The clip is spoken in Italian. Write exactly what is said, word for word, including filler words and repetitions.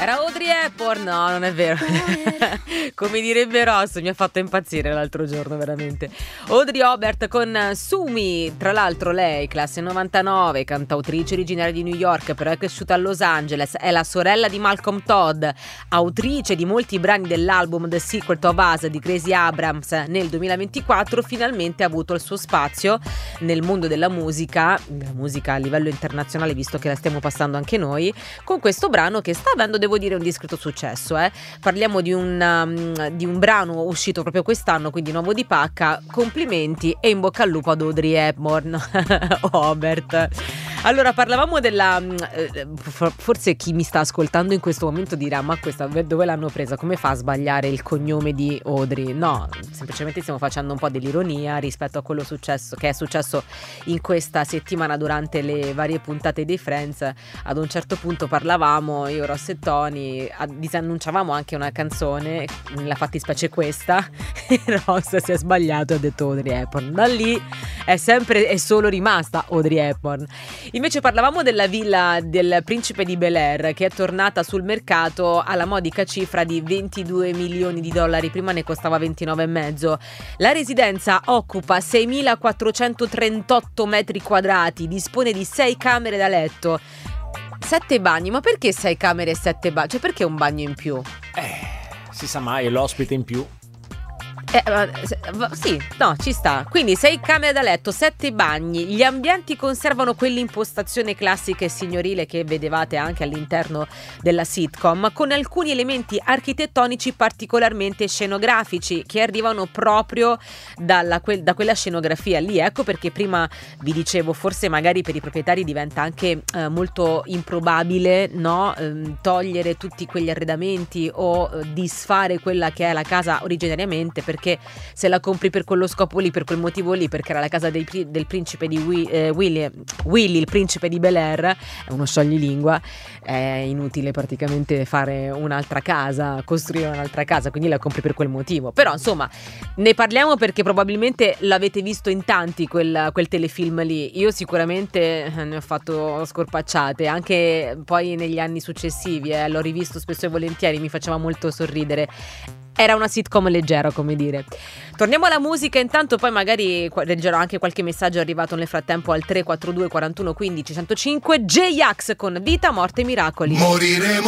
Era Audrey Hepburn? No, non è vero. Come direbbe Ross, mi ha fatto impazzire l'altro giorno, veramente. Audrey Hobart con Sumi, tra l'altro lei, classe novantanove, cantautrice originaria di New York, però è cresciuta a Los Angeles, è la sorella di Malcolm Todd, autrice di molti brani dell'album The Secret of Us di Gracie Abrams. Nel duemilaventiquattro finalmente ha avuto il suo spazio nel mondo della musica, la musica a livello internazionale, visto che la stiamo passando anche noi, con questo brano che sta avendo, devo dire, un discreto successo. Eh. Parliamo di un, um, di un brano uscito proprio quest'anno, quindi nuovo di pacca. Complimenti e in bocca al lupo ad Audrey Hepburn. Robert. Allora, parlavamo della... Forse chi mi sta ascoltando in questo momento dirà: ma questa dove l'hanno presa? Come fa a sbagliare il cognome di Audrey? No, semplicemente stiamo facendo un po' dell'ironia rispetto a quello successo che è successo in questa settimana durante le varie puntate dei Friends. Ad un certo punto parlavamo, io, Ross e Tony, disannunciavamo anche una canzone, nella fattispecie questa, e Ross si è sbagliato e ha detto Audrey Hepburn. Da lì è sempre è solo rimasta Audrey Hepburn. Invece parlavamo della villa del principe di Bel-Air, che è tornata sul mercato alla modica cifra di ventidue milioni di dollari, prima ne costava ventinove e mezzo. La residenza occupa seimilaquattrocentotrentotto metri quadrati, dispone di sei camere da letto, sette bagni. Ma perché sei camere e sette bagni? Cioè, perché un bagno in più? Eh, si sa mai, è l'ospite in più. Eh, sì, no, ci sta. Quindi sei camere da letto, sette bagni. Gli ambienti conservano quell'impostazione classica e signorile che vedevate anche all'interno della sitcom, con alcuni elementi architettonici particolarmente scenografici che arrivano proprio dalla, que- da quella scenografia lì. Ecco perché prima vi dicevo, forse magari per i proprietari diventa anche eh, molto improbabile, no? Eh, togliere tutti quegli arredamenti o eh, disfare quella che è la casa originariamente, perché perché se la compri per quello scopo lì, per quel motivo lì, perché era la casa dei, del principe di Willy, eh, Willy, Willy, il principe di Bel-Air, è uno scioglilingua, è inutile praticamente fare un'altra casa, costruire un'altra casa, quindi la compri per quel motivo. Però insomma, ne parliamo perché probabilmente l'avete visto in tanti quel, quel telefilm lì. Io sicuramente ne ho fatto scorpacciate, anche poi negli anni successivi, eh, l'ho rivisto spesso e volentieri, mi faceva molto sorridere. Era una sitcom leggera, come dire. Torniamo alla musica, intanto poi magari leggerò anche qualche messaggio arrivato nel frattempo al tre quattro due quarantuno quindici centocinque. J-Ax con Vita, Morte e Miracoli. Moriremo